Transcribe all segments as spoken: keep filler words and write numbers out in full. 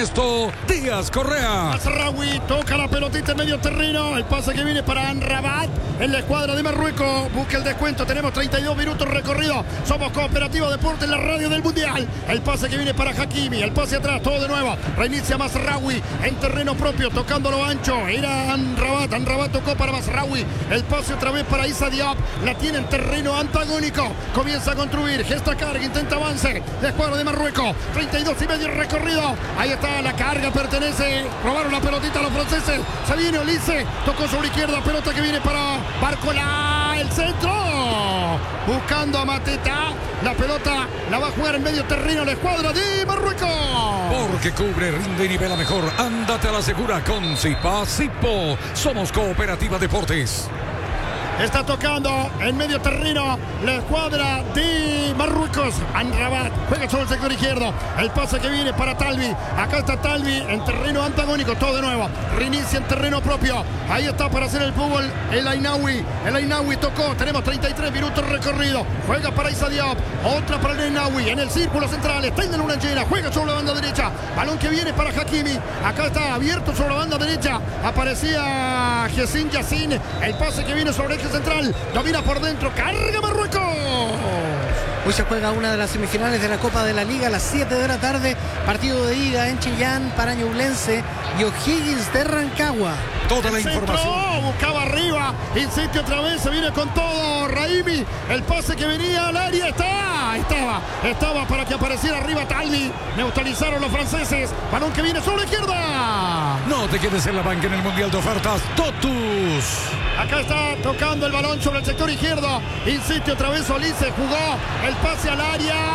Ernesto Díaz Correa. Mazraoui toca la pelotita en medio terreno. El pase que viene para Amrabat en la escuadra de Marruecos. Busca el descuento. Tenemos treinta y dos minutos recorridos. Somos Cooperativa Deporte en la radio del Mundial. El pase que viene para Hakimi. El pase atrás. Todo de nuevo. Reinicia Mazraoui en terreno propio. Tocando lo ancho. Era Amrabat. Amrabat tocó para Mazraoui. El pase otra vez para Issa Diop. La tiene en terreno antagónico. Comienza a construir. Gesta carga. Intenta avance. La escuadra de Marruecos. treinta y dos y medio recorrido. Ahí está la carga. Pertenece. Robaron la pelotita a los franceses. Se viene Olise. Tocó sobre izquierda. Pelota que viene para Barcola. El centro. Buscando a Mateta. La pelota la va a jugar en medio terreno la escuadra de Marruecos. Porque cubre, rinde y nivela mejor. Ándate a la segura con Zipa Zipo. Somos Cooperativa Deportes. Está tocando en medio terreno la escuadra de Marruecos. Amrabat juega sobre el sector izquierdo. El pase que viene para Talbi. Acá está Talbi en terreno antagónico. Todo de nuevo. Reinicia en terreno propio. Ahí está para hacer el fútbol el Ainaoui. El Ainaoui tocó. Tenemos treinta y tres minutos recorrido. Juega para Issa Diop. Otra para el Ainaoui. En el círculo central. Está en la luna llena. Juega sobre la banda derecha. Balón que viene para Hakimi. Acá está abierto sobre la banda derecha. Aparecía Yacine Yacine. El pase que viene sobre el central, domina por dentro, carga Marruecos. Hoy se juega una de las semifinales de la Copa de la Liga a las siete de la tarde, partido de ida en Chillán para Ñublense y O'Higgins de Rancagua. Toda la El información. Centro, buscaba arriba, insiste otra vez, se viene con todo Raimi, el pase que venía al área, está, estaba, estaba para que apareciera arriba Talbi, neutralizaron los franceses, balón que viene sobre la izquierda. No te quedes en la banca en el Mundial de Ofertas Totus. Acá está tocando el balón sobre el sector izquierdo, insiste otra vez Olise, jugó el pase al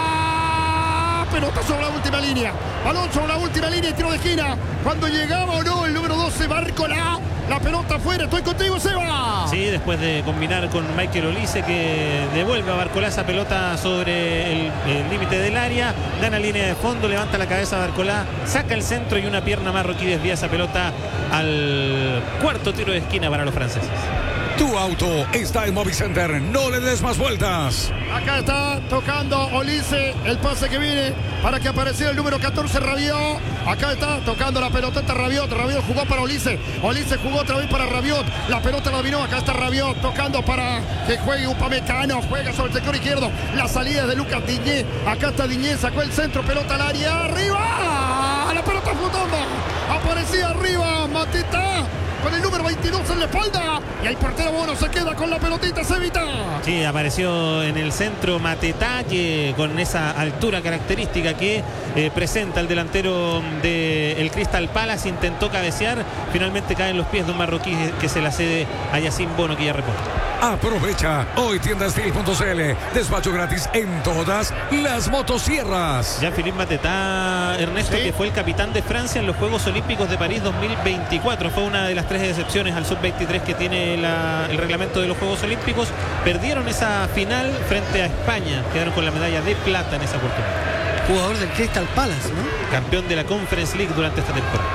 área, pelota sobre la última línea, balón sobre la última línea y tiro de esquina, cuando llegaba o no el número doce Barcola, la pelota afuera, estoy contigo Seba. Sí, después de combinar con Michael Olise que devuelve a Barcola esa pelota sobre el límite del área, gana línea de fondo, levanta la cabeza a Barcola, saca el centro y una pierna marroquí desvía esa pelota al cuarto tiro de esquina para los franceses. Tu auto está en Movicenter, no le des más vueltas. Acá está tocando Olise, el pase que viene para que apareciera el número catorce Rabiot. Acá está tocando la peloteta Rabiot, Rabiot jugó para Olise, Olise jugó otra vez para Rabiot, la pelota la dominó, acá está Rabiot tocando para que juegue Upamecano, juega sobre el sector izquierdo, la salida de Lucas Digne, acá está Digne, sacó el centro, pelota al área, arriba, la pelota flotando, aparecía arriba Mateta con el número veintidós en la espalda y el portero Bono se queda con la pelotita, se evita. Sí, apareció en el centro Mateta, que con esa altura característica que eh, presenta el delantero del Crystal Palace, intentó cabecear, finalmente cae en los pies de un marroquí que se la cede a Yacine Bono, que ya reporta. Aprovecha, hoy tienda Steel punto c l, despacho gratis en todas las motosierras. Jean-Philippe Mateta, Ernesto, ¿sí? Que fue el capitán de Francia en los Juegos Olímpicos de París dos mil veinticuatro, fue una de las tres excepciones al sub veintitrés que tiene la, el reglamento de los Juegos Olímpicos. Perdieron esa final frente a España, quedaron con la medalla de plata en esa oportunidad. Jugador del Crystal Palace, ¿no? Campeón de la Conference League durante esta temporada.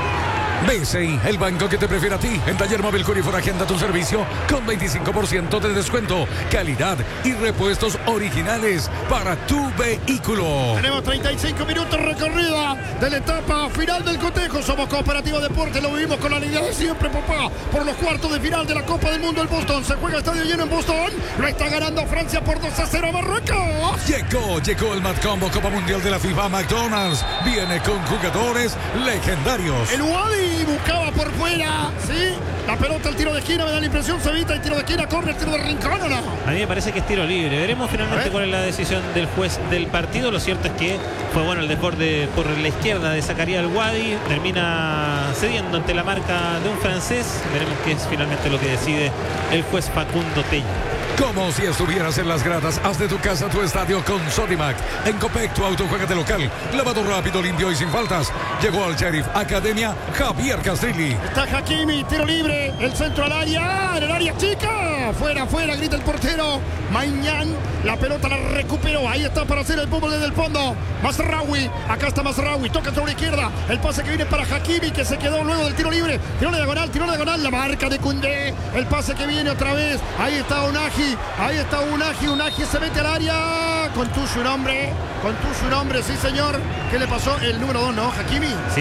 B C I, el banco que te prefiere a ti. En Taller Móvil Curifor agenda tu servicio con veinticinco por ciento de descuento, calidad y repuestos originales para tu vehículo. Tenemos treinta y cinco minutos recorrida de la etapa final del cotejo. Somos Cooperativa Deporte, lo vivimos con la alegría de siempre, papá. Por los cuartos de final de la Copa del Mundo en Boston. Se juega estadio lleno en Boston. Lo está ganando Francia por dos a cero a Marruecos. Llegó, llegó el Mad Combo Copa Mundial de la FIFA McDonald's. Viene con jugadores legendarios. El Wadi buscaba por fuera, ¿sí? La pelota, el tiro de esquina, me da la impresión, se evita el tiro de esquina, corre el tiro de rincón, ¿o no? A mí me parece que es tiro libre. Veremos finalmente cuál es la decisión del juez del partido. Lo cierto es que fue bueno el desborde por la izquierda de Zakaria El Wadi. Termina cediendo ante la marca de un francés. Veremos qué es finalmente lo que decide el juez Facundo Tello. Como si estuvieras en las gradas, haz de tu casa tu estadio con Sodimac. En Copec, tu auto juega de local. Lavado rápido, limpio y sin faltas. Llegó al Sheriff Academia Javier Castrilli. Está Hakimi, tiro libre, el centro al área, en el área chica. Fuera, fuera, grita el portero Maignan. La pelota la recuperó, ahí está para hacer el fútbol desde el fondo. Mazraoui, acá está Mazraoui, toca sobre la izquierda. El pase que viene para Hakimi, que se quedó luego del tiro libre. Tiró la diagonal, tiró la diagonal, la marca de Koundé. El pase que viene otra vez, ahí está Unagi. Ahí está Unagi, Unagi se mete al área. Contuso un hombre, contuso un hombre, sí señor. ¿Qué le pasó? El número dos, ¿no? Hakimi.